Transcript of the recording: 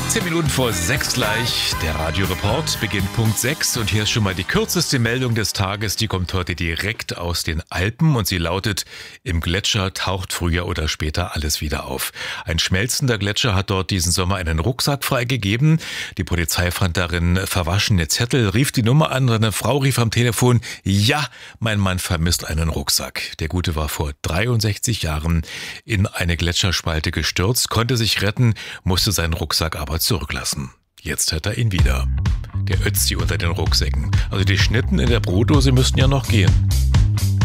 10 Minuten vor 6 gleich. Der Radioreport beginnt Punkt 6 und hier ist schon mal die kürzeste Meldung des Tages. Die kommt heute direkt aus den Alpen und sie lautet: Im Gletscher taucht früher oder später alles wieder auf. Ein schmelzender Gletscher hat dort diesen Sommer einen Rucksack freigegeben. Die Polizei fand darin verwaschene Zettel, rief die Nummer an und eine Frau rief am Telefon: Ja, mein Mann vermisst einen Rucksack. Der Gute war vor 63 Jahren in eine Gletscherspalte gestürzt, konnte sich retten, musste seinen Rucksack aber zurücklassen. Jetzt hat er ihn wieder. Der Ötzi unter den Rucksäcken. Also die Schnitten in der Brotdose müssten ja noch gehen.